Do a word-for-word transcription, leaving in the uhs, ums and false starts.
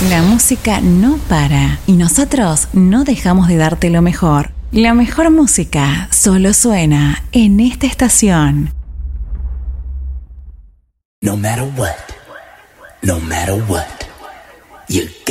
La música no para y nosotros no dejamos de darte lo mejor. La mejor música solo suena en esta estación. No matter what, no matter what, you